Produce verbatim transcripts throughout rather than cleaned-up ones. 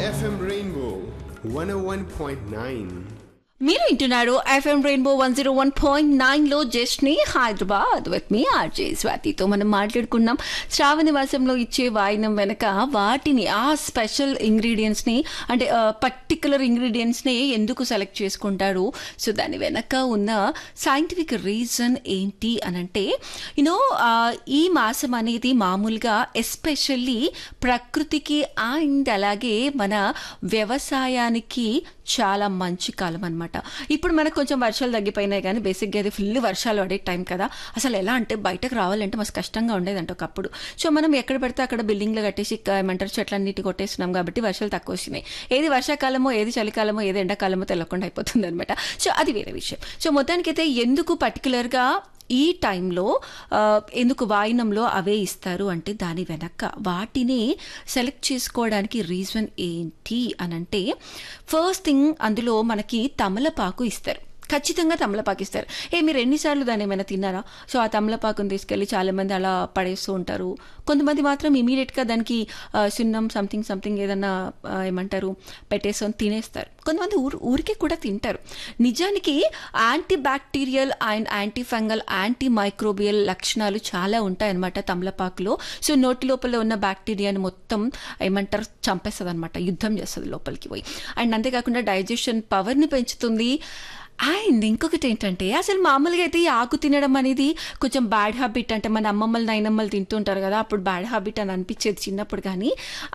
F M Rainbow one oh one point nine. మీరు వింటున్నారు FM rainbow one zero one point nine లో జస్ట్ని Hyderabad with me RJ స్వాతితో మనం మాట్లాడుకున్నాం. శ్రావణ మాసంలో ఇచ్చే వాయినం వెనక వాటిని ఆ స్పెషల్ ఇంగ్రీడియంట్స్ని అంటే పర్టికులర్ ఇంగ్రీడియంట్స్ని ఎందుకు సెలెక్ట్ చేసుకుంటారు, సో దాని వెనక ఉన్న సైంటిఫిక్ రీజన్ ఏంటి అని అంటే యూనో ఈ మాసం అనేది మామూలుగా ఎస్పెషల్లీ ప్రకృతికి అండ్ అలాగే మన వ్యవసాయానికి చాలా మంచి కాలం అనమాట. ఇప్పుడు మనకు కొంచెం వర్షాలు తగ్గిపోయినాయి కానీ బేసిక్గా అది ఫుల్ వర్షాలు పడే టైం కదా. అసలు ఎలా అంటే బయటకు రావాలంటే మస్తు కష్టంగా ఉండేదంట ఒకప్పుడు. సో మనం ఎక్కడ పడితే అక్కడ బిల్డింగ్లు కట్టేసి ఏమంటారు చెట్లన్నిటి కొట్టేస్తున్నాం కాబట్టి వర్షాలు తక్కువ వస్తున్నాయి. ఏది వర్షాకాలమో ఏది చలికాలమో ఏది ఎండాకాలమో తెలియకుండా అయిపోతుంది అనమాట. సో అది వేరే విషయం. సో మొత్తానికైతే ఎందుకు పర్టికులర్గా ఈ టైంలో ఎందుకు వాయినంలో అవే ఇస్తారు అంటే దాని వెనక వాటిని సెలెక్ట్ చేసుకోవడానికి రీజన్ ఏంటి అని అంటే ఫస్ట్ థింగ్ అందులో మనకి తమలపాకు ఇస్తారు. ఖచ్చితంగా తమలపాకు ఇస్తారు. ఏ మీరు ఎన్నిసార్లు దాన్ని ఏమైనా తిన్నారా? సో ఆ తమలపాకుని తీసుకెళ్ళి చాలామంది అలా పడేస్తూ ఉంటారు. కొంతమంది మాత్రం ఇమీడియట్గా దానికి సున్నం సంథింగ్ సంథింగ్ ఏదన్నా ఏమంటారు పెట్టేసుకొని తినేస్తారు. కొంతమంది ఊరు ఊరికే కూడా తింటారు. నిజానికి anti bacterial and anti fungal anti microbial లక్షణాలు చాలా ఉంటాయన్నమాట తమలపాకులో. సో నోటి లోపల ఉన్న బ్యాక్టీరియాని మొత్తం ఏమంటారు చంపేస్తుంది అనమాట, యుద్ధం చేస్తుంది లోపలికి పోయి. అండ్ అంతేకాకుండా డైజెషన్ పవర్ని పెంచుతుంది. అండ్ ఇంకొకటి ఏంటంటే అసలు మామూలుగా అయితే ఈ ఆకు తినడం అనేది కొంచెం బ్యాడ్ హ్యాబిట్, అంటే మన అమ్మమ్మలు నాయనమ్మలు తింటుంటారు కదా, అప్పుడు బ్యాడ్ హ్యాబిట్ అని అనిపించేది చిన్నప్పుడు. కానీ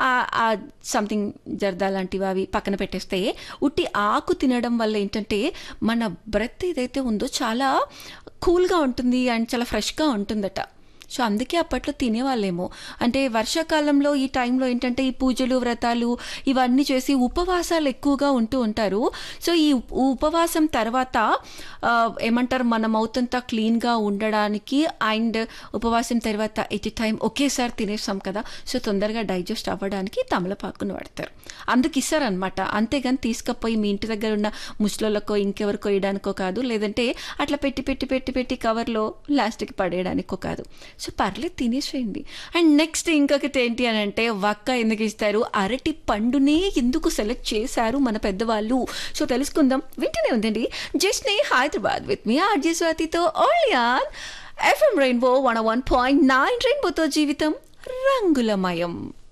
సంథింగ్ జర్దా లాంటివి అవి పక్కన పెట్టేస్తే ఉట్టి ఆకు తినడం వల్ల ఏంటంటే మన బ్రెత్ ఏదైతే ఉందో చాలా కూల్గా ఉంటుంది అండ్ చాలా ఫ్రెష్గా ఉంటుందట. సో అందుకే అప్పట్లో తినేవాళ్ళేమో. అంటే వర్షాకాలంలో ఈ టైంలో ఏంటంటే ఈ పూజలు వ్రతాలు ఇవన్నీ చేసి ఉపవాసాలు ఎక్కువగా ఉంటూ ఉంటారు. సో ఈ ఉపవాసం తర్వాత ఏమంటారు మన మౌత్ అంతా క్లీన్గా ఉండడానికి అండ్ ఉపవాసం తర్వాత ఎట్ ఎ టైం ఒకేసారి తినేస్తాం కదా, సో తొందరగా డైజెస్ట్ అవ్వడానికి తమలపాకును వాడతారు. అందుకు ఇస్తారనమాట. అంతేగాని తీసుకపోయి మీ ఇంటి దగ్గర ఉన్న ముసలోళ్ళకో ఇంకెవరికో వేయడానికో కాదు, లేదంటే అట్లా పెట్టి పెట్టి పెట్టి పెట్టి కవర్లో లాస్ట్కి పడేయడానికో కాదు. సో పర్లేదు తినేసేయండి. అండ్ నెక్స్ట్ ఇంకొకటి ఏంటి అని అంటే వక్క ఎందుకు ఇస్తారు, అరటి పండునే ఎందుకు సెలెక్ట్ చేశారు మన పెద్దవాళ్ళు, సో తెలుసుకుందాం. వింటూనే ఉందండి జస్ట్ని Hyderabad with me RJ స్వాతితో only on FM rainbow one one point nine. రెయిన్బోతో జీవితం రంగులమయం.